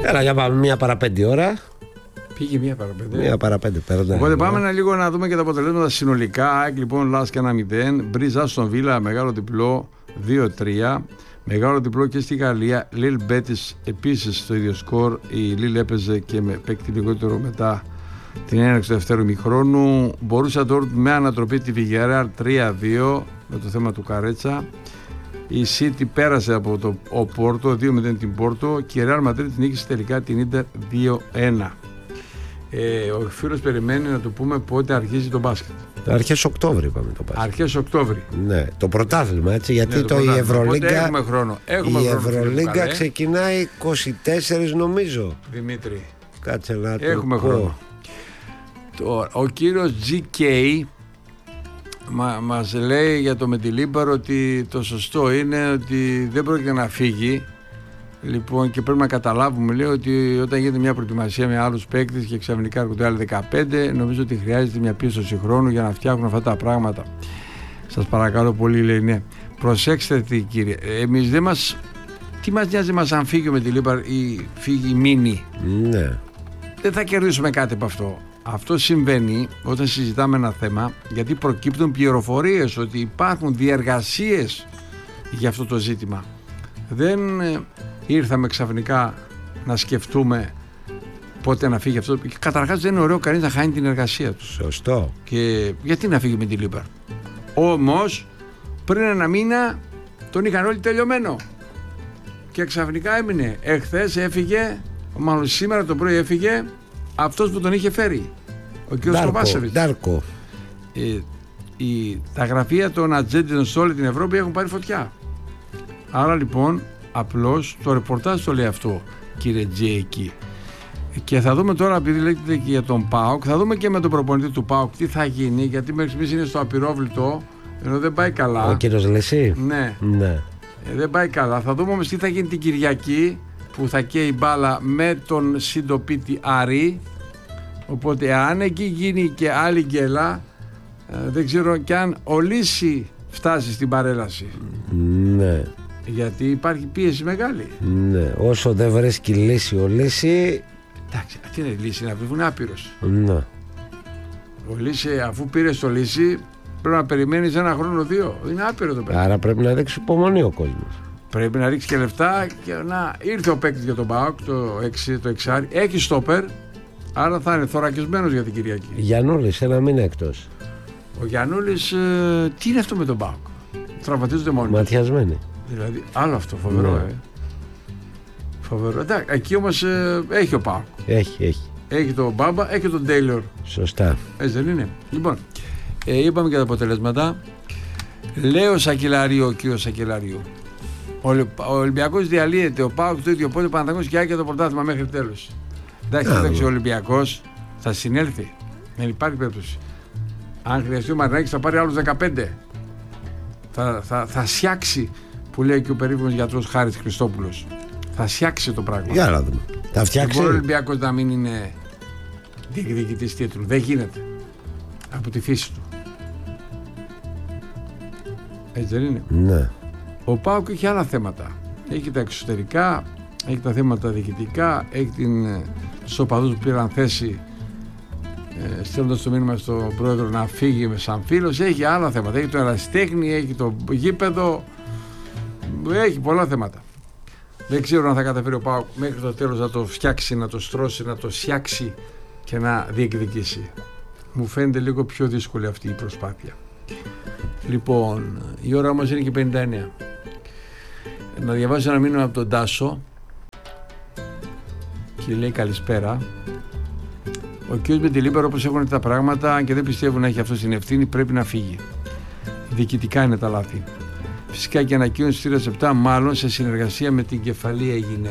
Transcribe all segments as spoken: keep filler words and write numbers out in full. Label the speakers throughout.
Speaker 1: Έλα, για πάμε μία παρά πέντε ώρα.
Speaker 2: Πήγε μία παρά πέντε.
Speaker 1: Μία παρά πέντε πέρα.
Speaker 2: Οπότε πάμε να λίγο να δούμε και τα αποτελέσματα συνολικά. ΑΕΚ λοιπόν Λάσκ ένα μηδέν. Μπριζ Άστον Βίλα, μεγάλο διπλό δύο τρία. Μεγάλο διπλό και στη Γαλλία. Λιλ Μπέτις επίσης στο ίδιο σκορ. Η Λιλ έπαιζε και με παίκτη λιγότερο μετά την έναρξη του δεύτερου ημιχρόνου. Μπορούσα τώρα με ανατροπή τη Βιγιαρεάλ τρία δύο με το θέμα του Καρέτσα. Η City πέρασε από το ο Πόρτο δύο μηδέν την Πόρτο και η Real Madrid νίκησε τελικά την Ίντερ δύο ένα. Ε, ο φίλος περιμένει να του πούμε πότε αρχίζει το μπάσκετ.
Speaker 1: Αρχές Οκτώβρη είπαμε το μπάσκετ.
Speaker 2: Αρχές Οκτώβρη.
Speaker 1: Ναι, το πρωτάθλημα έτσι, γιατί
Speaker 2: ναι,
Speaker 1: το, το η Ευρωλίγκα,
Speaker 2: έχουμε χρόνο. Έχουμε
Speaker 1: η
Speaker 2: χρόνο,
Speaker 1: Ευρωλίγκα ξεκινάει είκοσι τέσσερα νομίζω.
Speaker 2: Δημήτρη.
Speaker 1: Κάτσε να το
Speaker 2: έχουμε
Speaker 1: πω.
Speaker 2: χρόνο. Τώρα, ο κύριος τζι κέι μα, μας λέει για το Μεντιλίμπαρο ότι το σωστό είναι ότι δεν πρόκειται να φύγει. Λοιπόν, και πρέπει να καταλάβουμε, λέει, ότι όταν γίνεται μια προετοιμασία με άλλους παίκτες και ξαφνικά έρχονται άλλοι δεκαπέντε, νομίζω ότι χρειάζεται μια πίστοση χρόνου για να φτιάχνουν αυτά τα πράγματα. Σας παρακαλώ πολύ, λέει, ναι. Προσέξτε τι, κύριε. Εμείς δεν μας. Τι μας νοιάζει μας αν φύγει με τη Λίμπαρ ή φύγει η Μίνι.
Speaker 1: Ναι.
Speaker 2: Δεν θα κερδίσουμε κάτι από αυτό. Αυτό συμβαίνει όταν συζητάμε ένα θέμα, γιατί προκύπτουν πληροφορίες ότι υπάρχουν διεργασίες για αυτό το ζήτημα. Δεν ήρθαμε ξαφνικά να σκεφτούμε πότε να φύγει αυτό. Καταρχάς δεν είναι ωραίο κανείς να χάνει την εργασία του.
Speaker 1: Σωστό.
Speaker 2: Και γιατί να φύγει με τη Λίμπαρ. Όμως πριν ένα μήνα τον είχαν όλοι τελειωμένο. Και ξαφνικά έμεινε. Εχθές έφυγε, μάλλον σήμερα το πρωί έφυγε αυτός που τον είχε φέρει. Ο κ. Κοβάσεβιτς.
Speaker 1: Ντάρκο.
Speaker 2: Ε, η, τα γραφεία των ατζέντιδων σε όλη την Ευρώπη έχουν πάρει φωτιά. Άρα λοιπόν απλώς το ρεπορτάζ το λέει αυτό, κύριε Τζέικη. Και θα δούμε τώρα, επειδή λέγεται και για τον ΠΑΟΚ, θα δούμε και με τον προπονητή του ΠΑΟΚ τι θα γίνει, γιατί μέχρι στιγμής είναι στο απειρόβλητο, ενώ δεν πάει καλά.
Speaker 1: Ο κύριος Λεσί.
Speaker 2: Ναι.
Speaker 1: Ναι.
Speaker 2: Ε, δεν πάει καλά. Θα δούμε όμως τι θα γίνει την Κυριακή που θα καίει μπάλα με τον συντοπίτη Άρη. Οπότε αν εκεί γίνει και άλλη γκέλα, ε, δεν ξέρω και αν ο Λύση φτάσει στην παρέλαση.
Speaker 1: Ναι.
Speaker 2: Γιατί υπάρχει πίεση μεγάλη.
Speaker 1: Ναι. Όσο δεν βρίσκει λύση ο Λύση.
Speaker 2: Εντάξει, τι είναι η Λύση, να βρει, είναι άπειρος.
Speaker 1: Ναι.
Speaker 2: Ο Λύση, αφού πήρε το Λύση, πρέπει να περιμένεις ένα χρόνο δύο. Είναι άπειρο το παιδί.
Speaker 1: Άρα πρέπει να δείξει υπομονή ο κόσμος.
Speaker 2: Πρέπει να ρίξει και λεφτά και να ήρθε ο παίκτης για τον ΠΑΟΚ, το έξι, το εξάρι. Έχει στόπερ, άρα θα είναι θωρακισμένος για την Κυριακή.
Speaker 1: Γιαννούλης, ένα μήνα εκτός.
Speaker 2: Ο Γιαννούλης, ε, τι είναι αυτό με τον ΠΑΟΚ. Τραυματίζονται μόνοι.
Speaker 1: Ματιασμένοι.
Speaker 2: Δηλαδή, άλλο αυτό, φοβερό, ναι. ε. Φοβερό. Εντάξει, εκεί όμως ε, έχει ο ΠΑΟΚ.
Speaker 1: Έχει, έχει.
Speaker 2: Έχει τον Μπάμπα, έχει τον Τέιλορ.
Speaker 1: Σωστά.
Speaker 2: Έτσι δεν είναι. Λοιπόν, ε, είπαμε και τα αποτελέσματα. Λέω Σακελαρίου, ο κύριος Σακελαρίου. Ο, ο Ολυμπιακός διαλύεται, ο ΠΑΟΚ το ίδιο, οπότε Παναθηναϊκός και Άκη το πρωτάθλημα μέχρι τέλος. Εντάξει, εντάξει, ο Ολυμπιακός θα συνέλθει. Δεν υπάρχει περίπτωση. Αν χρειαστεί ο Μαρινάκης θα πάρει άλλους δεκαπέντε. Θα, θα, θα σιάξει, που λέει και ο περίφημος γιατρός Χάρης Χριστόπουλος. Θα σιάξει το πράγμα.
Speaker 1: Για να δούμε. Θα φτιάξει.
Speaker 2: Δεν μπορεί ο Ολυμπιακός να μην είναι διεκδικητής τίτλου. Δεν γίνεται. Από τη φύση του. Έτσι δεν είναι.
Speaker 1: Ναι.
Speaker 2: Ο ΠΑΟΚ έχει άλλα θέματα. Έχει τα εξωτερικά, έχει τα θέματα διοικητικά, έχει την, τους οπαδούς που πήραν θέση ε, στέλνοντας το μήνυμα στον πρόεδρο να φύγει με σαν φίλος. Έχει άλλα θέματα. Έχει το ερασιτέχνη, έχει το γήπεδο. Έχει πολλά θέματα. Δεν ξέρω αν θα καταφέρει ο ΠΑΟΚ μέχρι το τέλος να το φτιάξει, να το στρώσει, να το σιάξει και να διεκδικήσει. Μου φαίνεται λίγο πιο δύσκολη αυτή η προσπάθεια. Λοιπόν, η ώρα όμως είναι και πενήντα εννέα. Να διαβάσω ένα μήνυμα από τον Τάσο και λέει καλησπέρα. Ο κ. Μεντιλίμπαρο, όπως έχουν τα πράγματα, αν και δεν πιστεύουν να έχει αυτό την ευθύνη, πρέπει να φύγει. Διοικητικά είναι τα λάθη. Φυσικά και ανακοίνωση στις επτά, μάλλον σε συνεργασία με την Κεφαλή έγινε.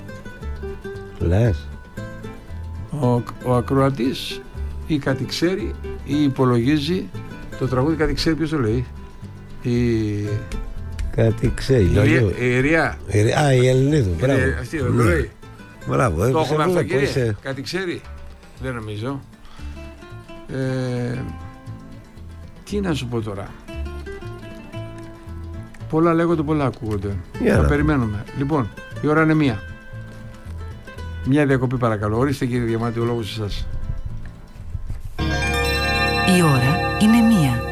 Speaker 1: Λες.
Speaker 2: Ο, ο ακροατής ή κάτι ξέρει ή υπολογίζει. Το τραγούδι κάτι ξέρει, ποιος το λέει. Η...
Speaker 1: Κάτι ξέρει.
Speaker 2: Η Ιρία.
Speaker 1: Α, η Ελληνίδου. Μπράβο.
Speaker 2: Αυτή δεν το λέει.
Speaker 1: Μπράβο.
Speaker 2: Το έχουμε αυτό, κύριε. Κάτι ξέρει. Δεν νομίζω. Ε, τι να σου πω τώρα. Πολλά λέγονται, πολλά ακούγονται. Θα περιμένουμε. Λοιπόν, η ώρα είναι μία. Μια διακοπή παρακαλώ. Ορίστε κύριε Διαμάντη, ο λόγος σας.
Speaker 3: Η ώρα είναι μία.